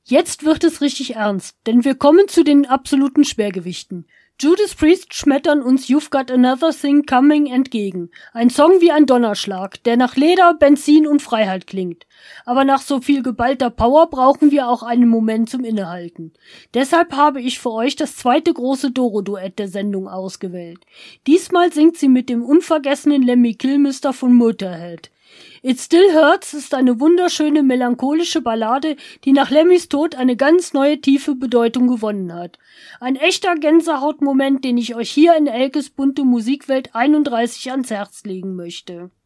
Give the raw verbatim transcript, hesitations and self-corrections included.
Jetzt wird es richtig ernst, denn wir kommen zu den absoluten Schwergewichten. Judas Priest schmettern uns You've Got Another Thing Coming entgegen. Ein Song wie ein Donnerschlag, der nach Leder, Benzin und Freiheit klingt. Aber nach so viel geballter Power brauchen wir auch einen Moment zum Innehalten. Deshalb habe ich für euch das zweite große Doro-Duett der Sendung ausgewählt. Diesmal singt sie mit dem unvergessenen Lemmy Kilmister von Motorhead. It Still Hurts ist eine wunderschöne melancholische Ballade, die nach Lemmys Tod eine ganz neue tiefe Bedeutung gewonnen hat. Ein echter Gänsehautmoment, den ich euch hier in Elkes bunte Musikwelt einunddreißig ans Herz legen möchte.